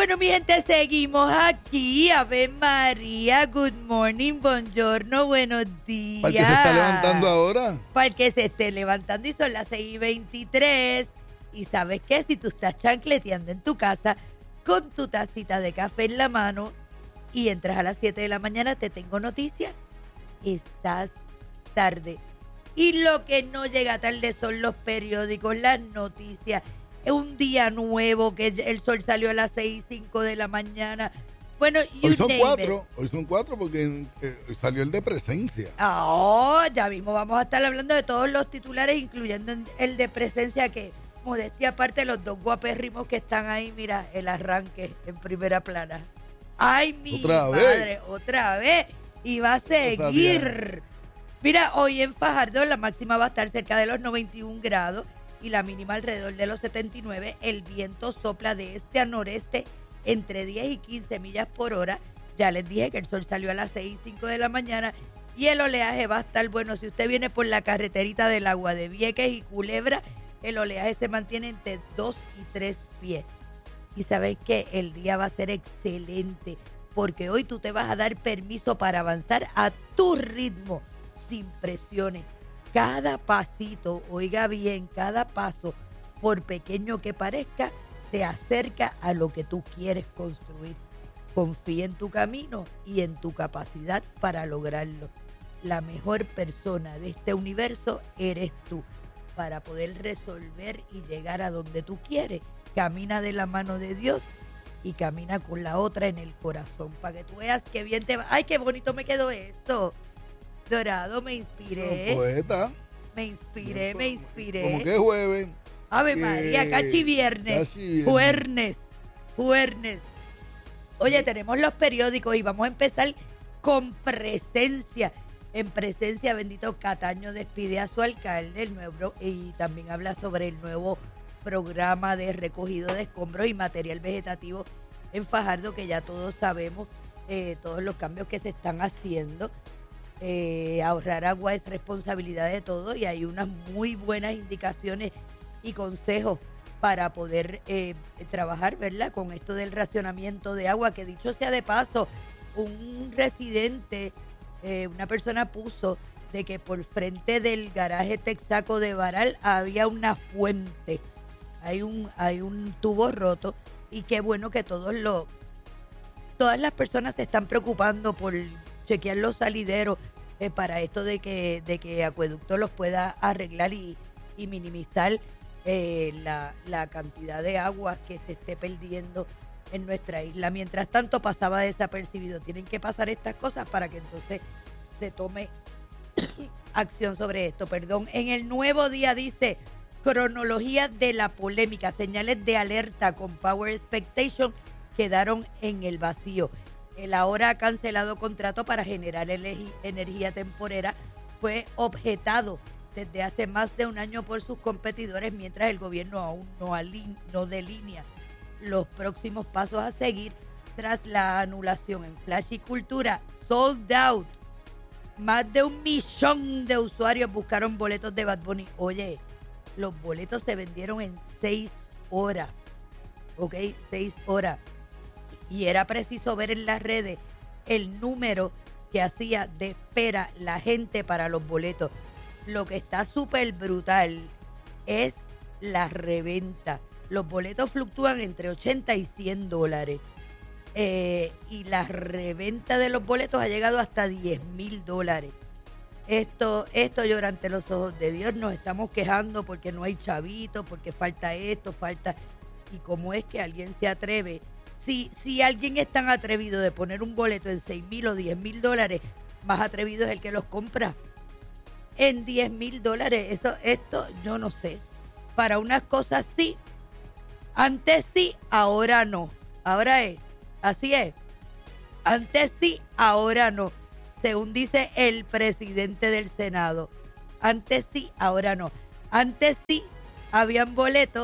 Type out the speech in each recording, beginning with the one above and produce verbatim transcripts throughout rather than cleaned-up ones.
Bueno, mi gente, seguimos aquí. Ave María, good morning, buongiorno, buenos días. ¿Para el que se está levantando ahora? Para el que se esté levantando y son las seis y veintitrés. Y ¿sabes qué? Si tú estás chancleteando en tu casa con tu tacita de café en la mano y entras a las siete de la mañana, te tengo noticias. Estás tarde. Y lo que no llega tarde son los periódicos, las noticias. Es un día nuevo que el sol salió a las seis y cinco de la mañana. Bueno, hoy son name cuatro, it. hoy son cuatro porque eh, salió el de presencia. Oh, ya mismo vamos a estar hablando de todos los titulares, incluyendo el de presencia, que modestia aparte, los dos guapérrimos que están ahí, mira, el arranque en primera plana. Ay, mi ¿Otra madre, vez? otra vez. Y va a seguir. Mira, hoy en Fajardo la máxima va a estar cerca de los noventa y un grados y la mínima alrededor de los setenta y nueve. El viento sopla de este a noreste entre diez y quince millas por hora. Ya les dije que el sol salió a las seis y cinco de la mañana y el oleaje va a estar bueno. Si usted viene por la carreterita del agua de Vieques y Culebra, el oleaje se mantiene entre dos y tres pies. Y sabes que el día va a ser excelente porque hoy tú te vas a dar permiso para avanzar a tu ritmo, sin presiones. Cada pasito, oiga bien, cada paso, por pequeño que parezca, te acerca a lo que tú quieres construir. Confía en tu camino y en tu capacidad para lograrlo. La mejor persona de este universo eres tú. Para poder resolver y llegar a donde tú quieres, camina de la mano de Dios y camina con la otra en el corazón, para que tú veas qué bien te va. ¡Ay, qué bonito me quedó esto! Dorado, me inspiré. No, poeta. Me inspiré, me inspiré. Como que es jueves. Ave eh, María, cachi viernes. Cachi viernes. Juernes. Juernes. Oye, tenemos los periódicos y vamos a empezar con presencia. En presencia, bendito, Cataño despide a su alcalde, el nuevo, y también habla sobre el nuevo programa de recogido de escombros y material vegetativo en Fajardo, que ya todos sabemos, eh, todos los cambios que se están haciendo. Eh, ahorrar agua es responsabilidad de todos y hay unas muy buenas indicaciones y consejos para poder eh, trabajar, ¿verdad?, con esto del racionamiento de agua, que dicho sea de paso, un residente, eh, una persona puso de que por frente del garaje Texaco de Baral había una fuente, hay un, hay un tubo roto, y qué bueno que todos los, todas las personas se están preocupando por chequear los salideros eh, para esto de que, de que Acueducto los pueda arreglar y, y minimizar eh, la, la cantidad de agua que se esté perdiendo en nuestra isla. Mientras tanto pasaba desapercibido. Tienen que pasar estas cosas para que entonces se tome acción sobre esto. Perdón. En el Nuevo Día dice: cronología de la polémica, señales de alerta con Power Expectation quedaron en el vacío. El ahora cancelado contrato para generar energía temporera fue objetado desde hace más de un año por sus competidores, mientras el gobierno aún no, aline, no delinea los próximos pasos a seguir tras la anulación. En Flash y Cultura, sold out. Más de un millón de usuarios buscaron boletos de Bad Bunny. Oye, los boletos se vendieron en seis horas. ¿Ok? Seis horas. Y era preciso ver en las redes el número que hacía de espera la gente para los boletos. Lo que está súper brutal es la reventa. Los boletos fluctúan entre ochenta y cien dólares. Eh, y la reventa de los boletos ha llegado hasta diez mil dólares. Esto, esto llora ante los ojos de Dios. Nos estamos quejando porque no hay chavitos, porque falta esto, falta... Y cómo es que alguien se atreve... Si, si alguien es tan atrevido de poner un boleto en seis mil o diez mil dólares, más atrevido es el que los compra. En diez mil dólares, eso, esto yo no sé. Para unas cosas sí, antes sí, ahora no. Ahora es, así es. Antes sí, ahora no. Según dice el presidente del Senado. Antes sí, ahora no. Antes sí, habían boletos,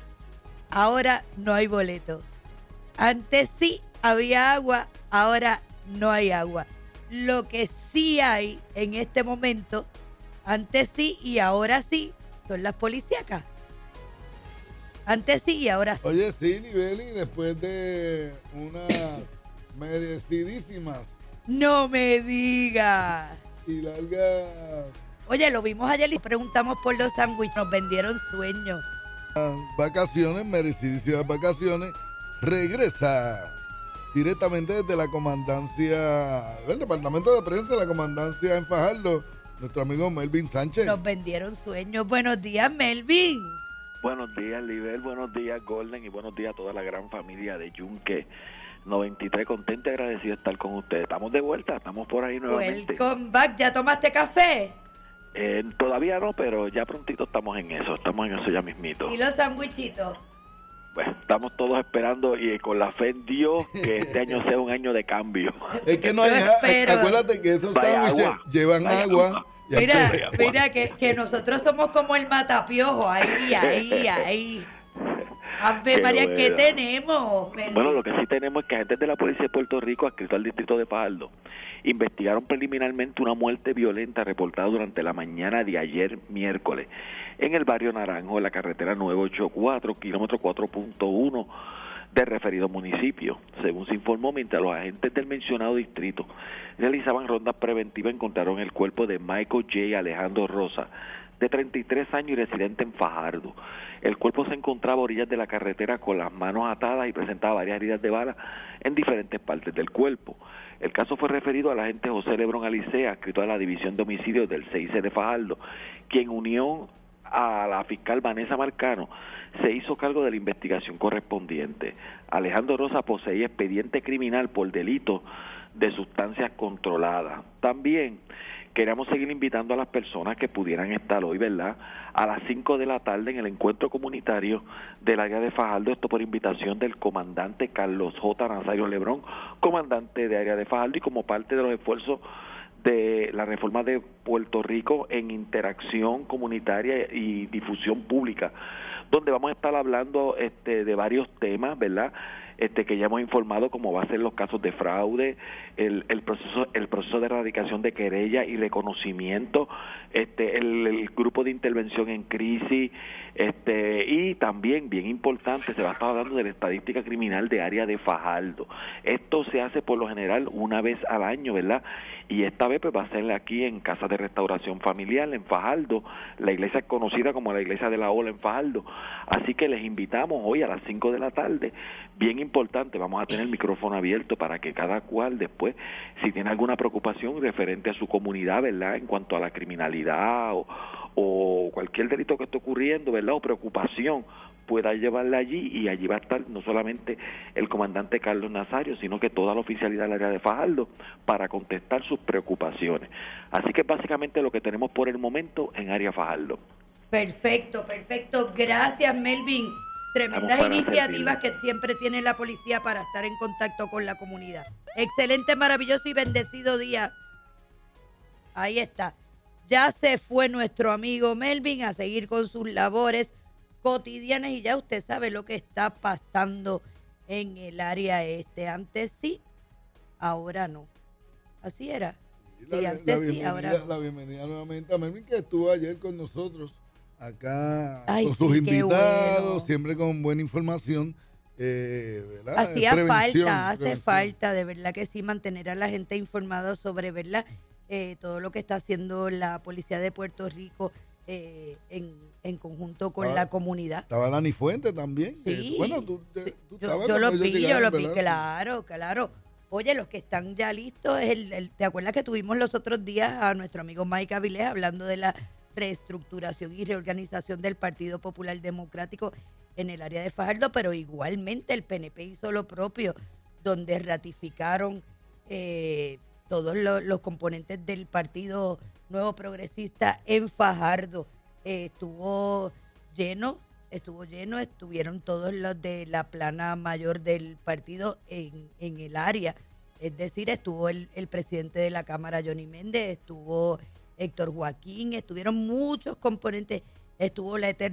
ahora no hay boletos. Antes sí había agua, ahora no hay agua. Lo que sí hay en este momento, antes sí y ahora sí, son las policíacas. Antes sí y ahora sí. Oye, sí, Libeli, después de unas merecidísimas No me digas. y largas Oye, lo vimos ayer y preguntamos por los sándwiches. Nos vendieron sueños. vacaciones, merecidísimas vacaciones, regresa directamente desde la comandancia, el departamento de prensa de la comandancia en Fajardo, nuestro amigo Melvin Sánchez. Nos vendieron sueños. Buenos días, Melvin. Buenos días, Libel, buenos días, Golden, y buenos días a toda la gran familia de Yunque noventa y tres. Contento y agradecido de estar con ustedes. Estamos de vuelta, estamos por ahí nuevamente. Welcome back. ¿Ya tomaste café? Eh, todavía no, pero ya prontito estamos en eso, estamos en eso ya mismito. ¿Y los sándwichitos? Bueno, estamos todos esperando y con la fe en Dios que este año sea un año de cambio. Es que no hay, Yo espero. acuérdate que esos Vaya sándwiches agua. llevan Vaya agua. agua. y hay Mira, que- mira que, que nosotros somos como el matapiojo. Ahí, ahí, ahí. Ave Qué María, ¿qué bueno. tenemos, Melvin? Bueno, lo que sí tenemos es que agentes de la Policía de Puerto Rico, adscritos al distrito de Fajardo, investigaron preliminarmente una muerte violenta reportada durante la mañana de ayer miércoles en el barrio Naranjo, en la carretera nueve ochenta y cuatro, kilómetro cuatro punto uno del referido municipio. Según se informó, mientras los agentes del mencionado distrito realizaban rondas preventivas, encontraron el cuerpo de Michael J. Alejandro Rosa, de treinta y tres años y residente en Fajardo. El cuerpo se encontraba a orillas de la carretera con las manos atadas y presentaba varias heridas de bala en diferentes partes del cuerpo. El caso fue referido al agente José Lebrón Alicea, adscrito a la División de Homicidios del C I C de Fajardo, quien unió a la fiscal Vanessa Marcano se hizo cargo de la investigación correspondiente. Alejandro Rosa poseía expediente criminal por delito de sustancias controladas. También queríamos seguir invitando a las personas que pudieran estar hoy, ¿verdad?, a las cinco de la tarde en el encuentro comunitario del área de Fajardo, esto por invitación del comandante Carlos J. Nazario Lebrón, comandante de área de Fajardo, y como parte de los esfuerzos de la reforma de Puerto Rico en interacción comunitaria y difusión pública, donde vamos a estar hablando este de varios temas, ¿verdad?, este que ya hemos informado, como va a ser los casos de fraude, el, el proceso el proceso de erradicación de querella y reconocimiento, este el, el grupo de intervención en crisis, este y también, bien importante, se va a estar hablando de la estadística criminal de área de Fajardo. Esto se hace por lo general una vez al año, ¿verdad?, y esta vez pues va a ser aquí en Casa de Restauración Familiar en Fajardo. La iglesia es conocida como la Iglesia de la Ola en Fajardo, así que les invitamos hoy a las cinco de la tarde. Bien importante, vamos a tener el micrófono abierto para que cada cual después, si tiene alguna preocupación referente a su comunidad, ¿verdad?, en cuanto a la criminalidad o, o cualquier delito que esté ocurriendo, ¿verdad?, o preocupación, pueda llevarla allí, y allí va a estar no solamente el comandante Carlos Nazario, sino que toda la oficialidad del área de Fajardo para contestar sus preocupaciones. Así que básicamente lo que tenemos por el momento en área Fajardo. Perfecto, perfecto. Gracias, Melvin. Tremendas Vamos para iniciativas servirle. que siempre tiene la policía para estar en contacto con la comunidad. Excelente, maravilloso y bendecido día. Ahí está. Ya se fue nuestro amigo Melvin a seguir con sus labores cotidianas y ya usted sabe lo que está pasando en el área este. Antes sí, ahora no. Así era. Sí, la, antes la sí, bienvenida, ahora no. la bienvenida nuevamente a Melvin, que estuvo ayer con nosotros acá Ay, con sí, sus qué invitados, bueno. siempre con buena información. Eh, ¿verdad? Hacía Prevención, falta, hace prevención. falta, de verdad que sí, mantener a la gente informada sobre, ¿verdad?, eh, todo lo que está haciendo la policía de Puerto Rico eh, en, en conjunto con Estaba- la comunidad. Estaba Dani Fuente también. que- Sí, bueno, tú, sí. tú yo, estabas yo cuando los ellos vi, yo llegaron, los vi, ¿verdad? claro, claro. Oye, los que están ya listos, es el, el- ¿te acuerdas que tuvimos los otros días a nuestro amigo Mike Avilés hablando de la reestructuración y reorganización del Partido Popular Democrático en el área de Fajardo? Pero igualmente el P N P hizo lo propio, donde ratificaron eh, todos lo- los componentes del Partido Nuevo Progresista en Fajardo. Eh, estuvo lleno, estuvo lleno, estuvieron todos los de la plana mayor del partido en, en el área. Es decir, estuvo el, el presidente de la Cámara, Johnny Méndez, estuvo Héctor Joaquín, estuvieron muchos componentes, estuvo la eterna